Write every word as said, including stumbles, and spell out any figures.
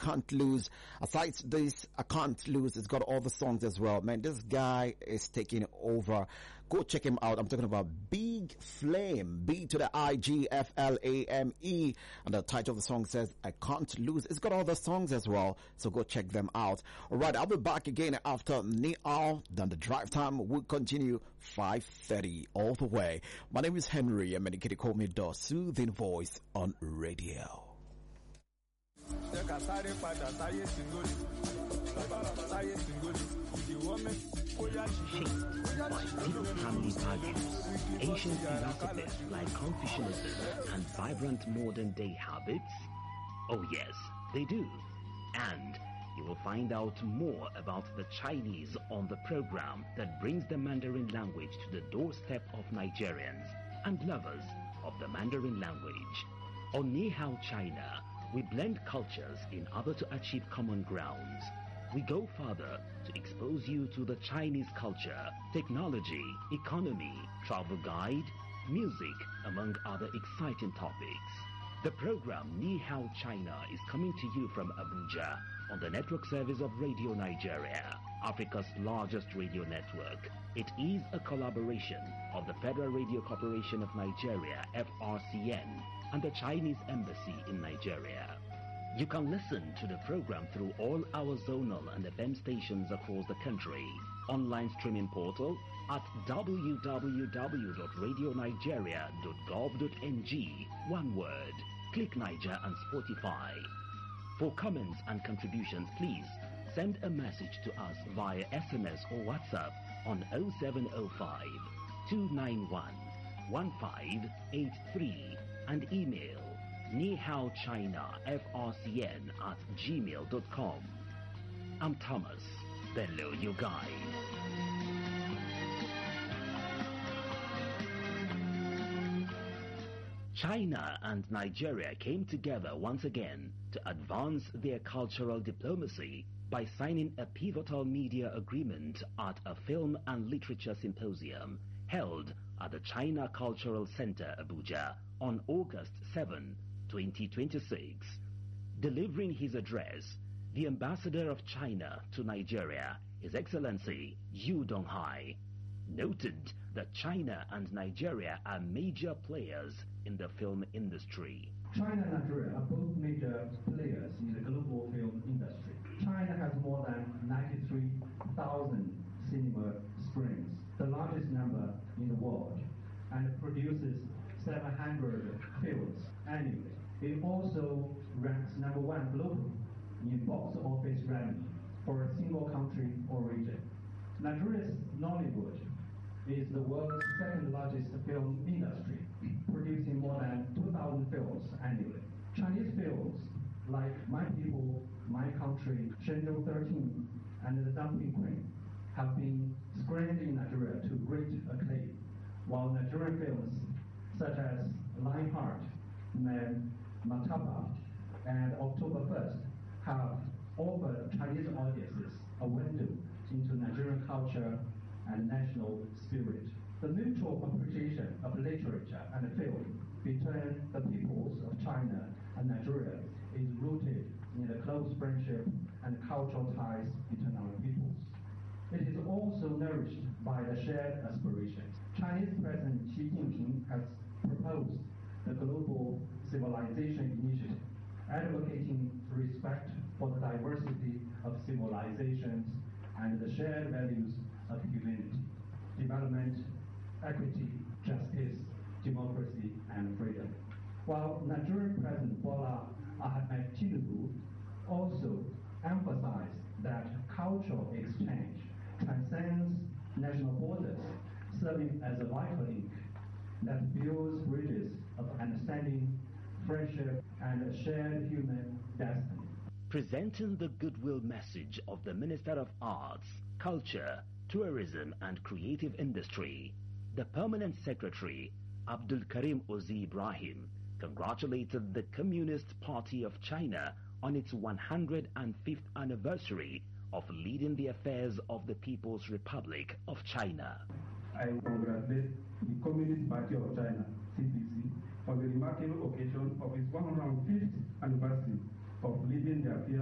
Can't Lose. Aside this, I Can't Lose, it's got all the songs as well. Man, this guy is taking over. Go check him out. I'm talking about Big Flame, B to the I G F L A M E. And the title of the song says, I Can't Lose. It's got all the songs as well, so go check them out. All right, I'll be back again after Niall. Then the drive time will continue five thirty all the way. My name is Henry, and many kids call me the soothing voice on radio. Family values, ancient philosophies like Confucianism and vibrant modern day habits? Oh yes, they do. And you will find out more about the Chinese on the program that brings the Mandarin language to the doorstep of Nigerians and lovers of the Mandarin language. On Ni Hao China, we blend cultures in order to achieve common grounds. We go further to expose you to the Chinese culture, technology, economy, travel guide, music, among other exciting topics. The program Ni Hao China is coming to you from Abuja on the network service of Radio Nigeria, Africa's largest radio network. It is a collaboration of the Federal Radio Corporation of Nigeria, F R C N, and the Chinese Embassy in Nigeria. You can listen to the program through all our zonal and F M stations across the country. Online streaming portal at w w w dot radio nigeria dot gov dot n g. One word. Click Niger and Spotify. For comments and contributions, please send a message to us via S M S or WhatsApp on oh seven oh five, two nine one, one five eight three and email nihaochina F R C N at gmail dot com. I'm Thomas, the Loyo Guide. China and Nigeria came together once again to advance their cultural diplomacy by signing a pivotal media agreement at a film and literature symposium held at the China Cultural Center, Abuja, on August seventh, twenty twenty-six. Delivering his address, the ambassador of China to Nigeria, His Excellency Yu Donghai, noted that China and Nigeria are major players in the film industry. China and Nigeria are both major players in the global film industry. China has more than ninety-three thousand cinema screens, the largest number in the world, and produces seven hundred films annually. It also ranks number one globally in box office revenue for a single country or region. Nigeria's Nollywood is the world's second largest film industry, producing more than two thousand films annually. Chinese films like My People, My Country, Shenzhou thirteen, and The Dumpling Queen have been screened in Nigeria to great acclaim, while Nigerian films such as Lionheart, Man, Mataba, and October first have offered Chinese audiences a window into Nigerian culture and national spirit. The mutual appreciation of literature and film between the peoples of China and Nigeria is rooted in the close friendship and cultural ties between our peoples. It is also nourished by the shared aspirations. Chinese President Xi Jinping has proposed the Global Civilization Initiative, advocating respect for the diversity of civilizations and the shared values of humanity, development, equity, justice, democracy, and freedom. While Nigerian President Bola Ahmed Tinubu also emphasized that cultural exchange transcends national borders, serving as a vital link that builds bridges of understanding, friendship, and a shared human destiny. Presenting the goodwill message of the Minister of Arts, Culture, Tourism and Creative Industry, the Permanent Secretary, Abdul Karim Ozi Ibrahim, congratulated the Communist Party of China on its one hundred fifth anniversary of leading the affairs of the People's Republic of China. I congratulate the Communist Party of China, C P C, for the remarkable occasion of its one hundred fifth anniversary of leading the affairs